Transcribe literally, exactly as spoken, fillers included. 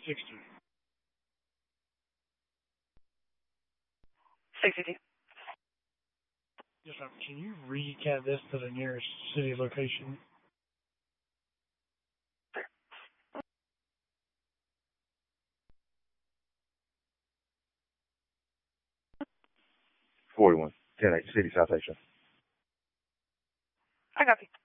sixty. sixty-two. Yes, ma'am. Can you recap this to the nearest city location? forty-one. ten eight City Citation. I copy.